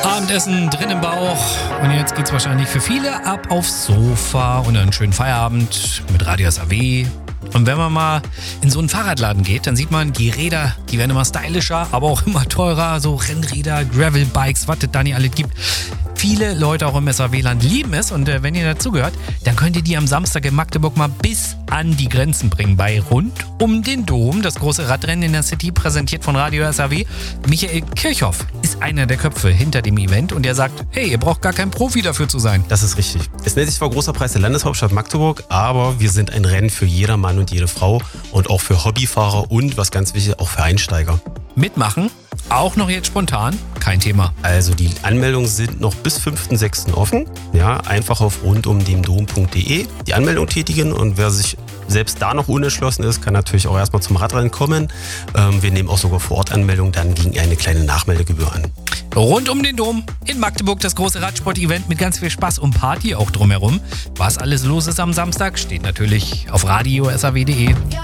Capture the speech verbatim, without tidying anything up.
Abendessen drin im Bauch und jetzt geht's wahrscheinlich für viele ab aufs Sofa und einen schönen Feierabend mit Radio S A W. Und wenn man mal in so einen Fahrradladen geht, dann sieht man, die Räder, die werden immer stylischer, aber auch immer teurer. So Rennräder, Gravelbikes, was es da nicht alles gibt. Viele Leute auch im S A W-Land lieben es und äh, wenn ihr dazugehört, dann könnt ihr die am Samstag in Magdeburg mal bis an die Grenzen bringen. Bei Rund um den Dom, das große Radrennen in der City, präsentiert von Radio S A W. Michael Kirchhoff ist einer der Köpfe hinter dem Event und er sagt, hey, ihr braucht gar kein Profi dafür zu sein. Das ist richtig. Es nennt sich zwar Großer Preis der Landeshauptstadt Magdeburg, aber wir sind ein Rennen für jeder Mann und jede Frau und auch für Hobbyfahrer und, was ganz wichtig, auch für Einsteiger. Mitmachen? Auch noch jetzt spontan? Kein Thema. Also die Anmeldungen sind noch bis fünften sechsten offen. Ja, einfach auf rundumdemdom punkt de die Anmeldung tätigen und wer sich selbst da noch unentschlossen ist, kann natürlich auch erstmal zum Radrennen kommen. Ähm, wir nehmen auch sogar vor Ort Anmeldung dann gegen eine kleine Nachmeldegebühr an. Rund um den Dom in Magdeburg das große Radsport-Event mit ganz viel Spaß und Party auch drumherum. Was alles los ist am Samstag, steht natürlich auf radio s a w punkt de.